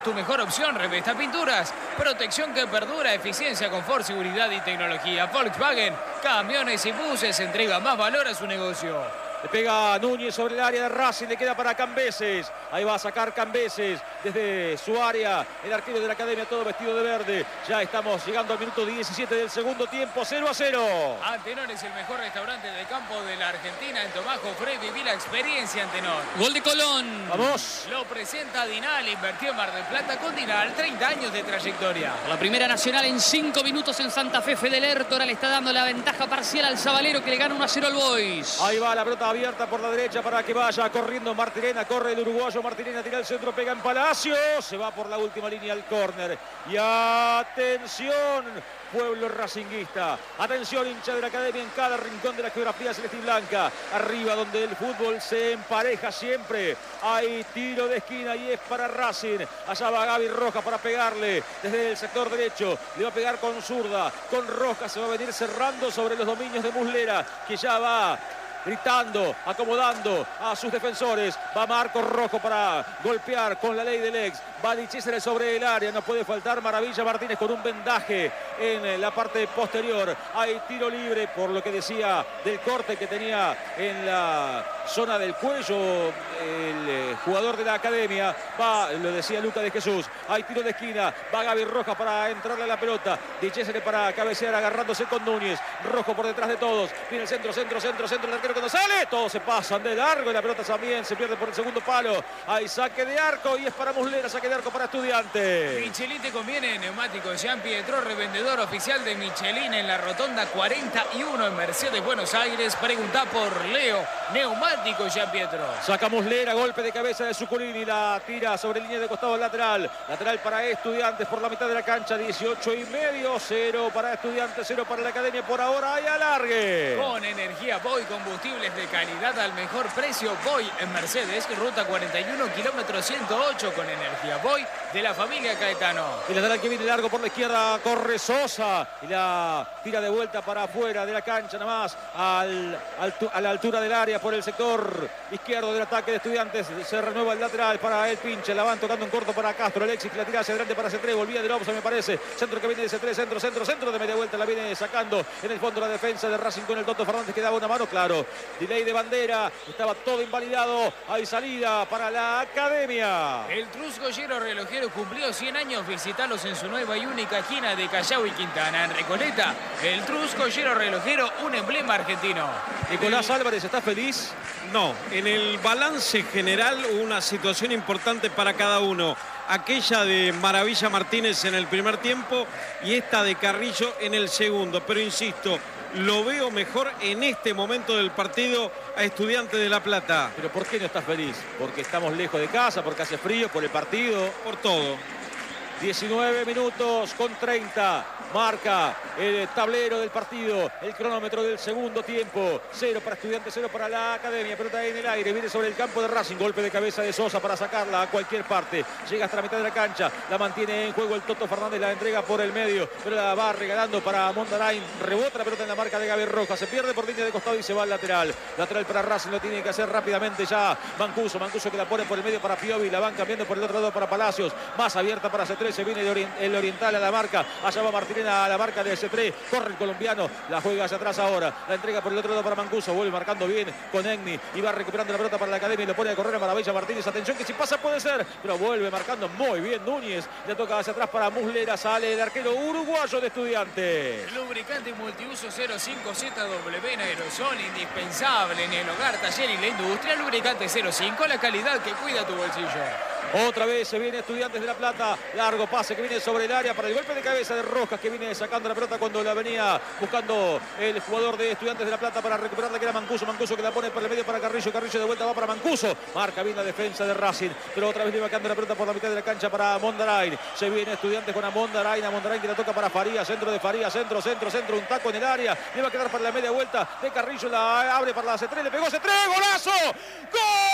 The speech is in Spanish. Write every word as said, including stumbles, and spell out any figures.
Tu mejor opción, Revesta Pinturas. Protección que perdura, eficiencia, confort, seguridad y tecnología. Volkswagen, camiones y buses, entrega más valor a su negocio. Le pega Núñez sobre el área de Racing, le queda para Cambeses. Ahí va a sacar Cambeses desde su área. El arquero de la academia, todo vestido de verde. Ya estamos llegando al minuto diecisiete del segundo tiempo, cero a cero. Antenor es el mejor restaurante de campo de la Argentina. En Tomajo, Frey, viví la experiencia Antenor. Gol de Colón. Vamos. Lo presenta Dinal, invertió en Mar del Plata con Dinal, treinta años de trayectoria. La primera nacional en cinco minutos en Santa Fe. Fede Lertora le está dando la ventaja parcial al Zabalero, que le gana uno a cero al Boys. Ahí va la pelota abierta por la derecha para que vaya corriendo Martirena. Corre el uruguayo Martirena, tira el centro, pega en Palacio. Se va por la última línea al córner. Y atención, pueblo racinguista. Atención, hincha de la academia en cada rincón de la geografía celeste y blanca. Arriba donde el fútbol se empareja siempre. Hay tiro de esquina y es para Racing. Allá va Gaby Rojas para pegarle desde el sector derecho. Le va a pegar con zurda. Con Rojas se va a venir cerrando sobre los dominios de Muslera, que ya va gritando, acomodando a sus defensores. Va Marcos Rojo para golpear con la ley del ex. Va Di Cesare sobre el área. No puede faltar Maravilla Martínez con un vendaje en la parte posterior. Hay tiro libre, por lo que decía del corte que tenía en la zona del cuello el jugador de la academia. Va, lo decía Luca de Jesús. Hay tiro de esquina. Va Gaby Rojas para entrarle a la pelota. Di Cesare para cabecear agarrándose con Núñez. Rojo por detrás de todos. Viene el centro, centro, centro, centro. El arquero cuando sale, todos se pasan de largo y la pelota también se pierde por el segundo palo. Hay saque de arco y es para Muslera, saque de arco para Estudiantes. Michelin te conviene, neumático Jean Pietro, revendedor oficial de Michelin en la rotonda cuarenta y uno en Mercedes, Buenos Aires. Pregunta por Leo, neumático Jean Pietro. Saca Muslera, golpe de cabeza de Zuculini, la tira sobre línea de costado lateral. Lateral para Estudiantes por la mitad de la cancha, dieciocho y medio, cero para Estudiantes, cero para la academia por ahora. Hay alargue. Con energía Boy, combustibles de calidad al mejor precio. Boy en Mercedes, ruta cuarenta y uno, kilómetro ciento ocho, con energía Boy de la familia Caetano. El lateral que viene largo por la izquierda, corre Sosa y la tira de vuelta para afuera de la cancha, nada más al, al, a la altura del área por el sector izquierdo del ataque de Estudiantes. Se renueva el lateral para el pinche, la van tocando en corto para Castro. Alexis que la tira hacia adelante para C tres, volvía de Lobos, me parece. Centro que viene de C tres, centro, centro, centro de media vuelta, la viene sacando en el fondo la defensa de Racing con el Toto Fernández, que daba una mano, claro. Delay de bandera, estaba todo invalidado. Hay salida para la academia. El Trus Goyero relojero cumplió cien años. Visitalos en su nueva y única esquina de Callao y Quintana. En Recoleta, el Trus Goyero relojero, un emblema argentino. Nicolás Álvarez, ¿está feliz? No, en el balance general una situación importante para cada uno. Aquella de Maravilla Martínez en el primer tiempo y esta de Carrillo en el segundo. Pero insisto, lo veo mejor en este momento del partido a Estudiantes de La Plata. ¿Pero por qué no estás feliz? ¿Porque estamos lejos de casa? ¿Porque hace frío? ¿Por el partido? Por todo. diecinueve minutos con treinta. Marca el tablero del partido, el cronómetro del segundo tiempo. Cero para Estudiantes, cero para la academia. Pelota en el aire, viene sobre el campo de Racing. Golpe de cabeza de Sosa para sacarla a cualquier parte. Llega hasta la mitad de la cancha, la mantiene en juego el Toto Fernández, la entrega por el medio, pero la va regalando para Mondarain. Rebota la pelota en la marca de Gaby Rojas, se pierde por línea de costado y se va al lateral. Lateral para Racing, lo tiene que hacer rápidamente ya Mancuso. Mancuso que la pone por el medio para Piovi, la van cambiando por el otro lado para Palacios. Más abierta para C tres, se viene el oriental a la marca. Allá va Martínez a la marca de C tres, corre el colombiano, la juega hacia atrás ahora, la entrega por el otro lado para Mancuso, vuelve marcando bien con Egni y va recuperando la pelota para la academia y lo pone a correr a Maravilla Martínez. Atención que si pasa puede ser, pero vuelve marcando muy bien Núñez, le toca hacia atrás para Muslera, sale el arquero uruguayo de Estudiantes. Lubricante multiuso cero cinco Z W en aerosol, indispensable en el hogar, taller y la industria. Lubricante cero cinco, la calidad que cuida tu bolsillo. Otra vez se viene Estudiantes de La Plata, largo pase que viene sobre el área para el golpe de cabeza de Rojas, que viene sacando la pelota cuando la venía buscando el jugador de Estudiantes de La Plata para recuperarla, que era Mancuso. Mancuso que la pone por el medio para Carrillo, Carrillo de vuelta va para Mancuso, marca bien la defensa de Racing, pero otra vez le va quedando la pelota por la mitad de la cancha para Mondarain. Se viene Estudiantes con a Mondarain, a Mondarain que la toca para Faría, centro de Faría, centro, centro, centro, un taco en el área, le va a quedar para la media vuelta de Carrillo, la abre para la C tres, le pegó C tres, ¡golazo! ¡Gol!